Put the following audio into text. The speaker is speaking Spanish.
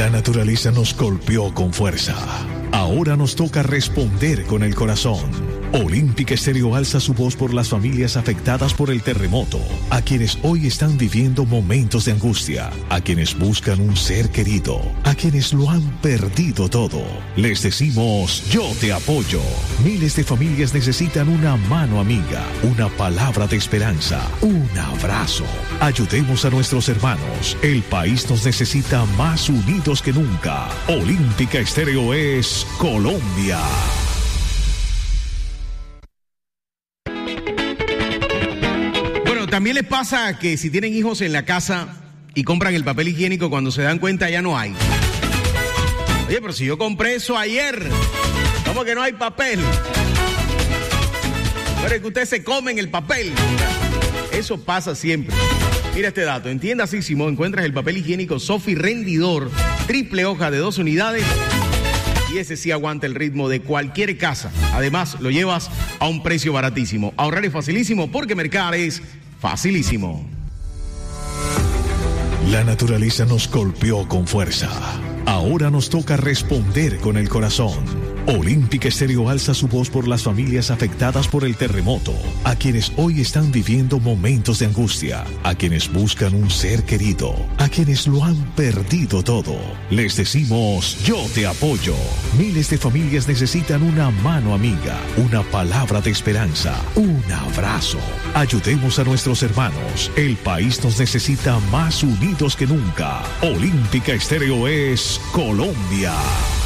La naturaleza nos golpeó con fuerza. Ahora nos toca responder con el corazón. Olímpica Estéreo alza su voz por las familias afectadas por el terremoto, a quienes hoy están viviendo momentos de angustia, a quienes buscan un ser querido, a quienes lo han perdido todo. Les decimos, yo te apoyo. Miles de familias necesitan una mano amiga, una palabra de esperanza, un abrazo. Ayudemos a nuestros hermanos. El país nos necesita más unidos que nunca. Olímpica Estéreo es Colombia. También les pasa que si tienen hijos en la casa y compran el papel higiénico, cuando se dan cuenta ya no hay. Oye, pero si yo compré eso ayer, ¿cómo que no hay papel? Pero es que ustedes se comen el papel. Eso pasa siempre. Mira este dato. En tiendas Ísimo encuentras el papel higiénico Sofi Rendidor, triple hoja de 2 unidades. Y ese sí aguanta el ritmo de cualquier casa. Además, lo llevas a un precio baratísimo. Ahorrar es facilísimo porque mercar es facilísimo. La naturaleza nos golpeó con fuerza. Ahora nos toca responder con el corazón. Olímpica Estéreo alza su voz por las familias afectadas por el terremoto, a quienes hoy están viviendo momentos de angustia, a quienes buscan un ser querido, a quienes lo han perdido todo. Les decimos, yo te apoyo. Miles de familias necesitan una mano amiga, una palabra de esperanza, un abrazo. Ayudemos a nuestros hermanos. El país nos necesita más unidos que nunca. Olímpica Estéreo es Colombia.